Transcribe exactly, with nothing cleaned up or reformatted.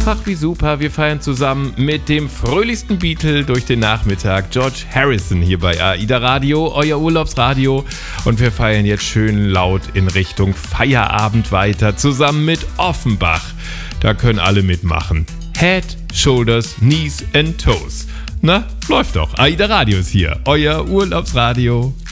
Einfach wie super. Wir feiern zusammen mit dem fröhlichsten Beatle durch den Nachmittag, George Harrison, hier bei AIDA Radio, euer Urlaubsradio. Und wir feiern jetzt schön laut in Richtung Feierabend weiter, zusammen mit Offenbach. Da können alle mitmachen. Head, Shoulders, Knees and Toes. Na, läuft doch. AIDA Radio ist hier, euer Urlaubsradio.